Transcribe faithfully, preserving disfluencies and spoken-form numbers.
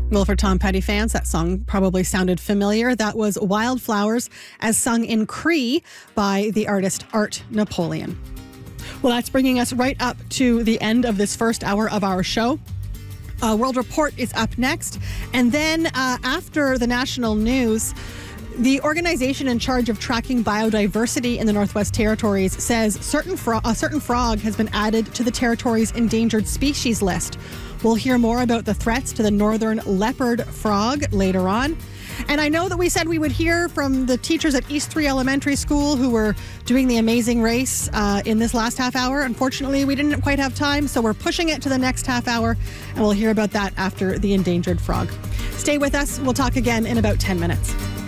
Well, for Tom Petty fans, that song probably sounded familiar. That was Wildflowers, as sung in Cree by the artist Art Napoleon. Well, that's bringing us right up to the end of this first hour of our show. Uh, World Report is up next. And then uh, after the national news, the organization in charge of tracking biodiversity in the Northwest Territories says certain fro- a certain frog has been added to the territory's endangered species list. We'll hear more about the threats to the northern leopard frog later on. And I know that we said we would hear from the teachers at East three Elementary School who were doing the amazing race uh, in this last half hour. Unfortunately, we didn't quite have time, so we're pushing it to the next half hour, and we'll hear about that after the endangered frog. Stay with us. We'll talk again in about ten minutes.